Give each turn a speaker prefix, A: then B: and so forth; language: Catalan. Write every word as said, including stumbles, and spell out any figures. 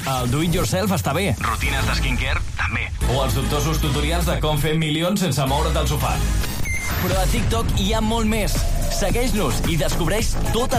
A: El do-it-yourself està bé.
B: Rutines de skincare, també.
A: O els dubtosos tutorials de com fer milions sense moure't del sofà. Però a TikTok hi ha molt més. Segueix-nos i descobreix tot el